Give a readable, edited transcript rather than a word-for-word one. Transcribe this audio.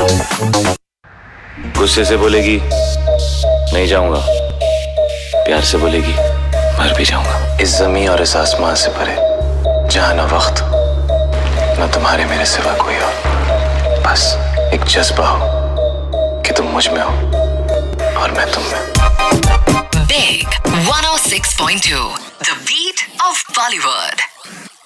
गुस्से से बोलेगी नहीं जाऊंगा, प्यार से बोलेगी मर भी जाऊंगा। इस जमीन और इस आसमान से परे जहां न वक्त न तुम्हारे मेरे सिवा कोई और, बस एक जज्बा हो कि तुम मुझ में हो और मैं तुम में। Big 106.2, the beat of Bollywood.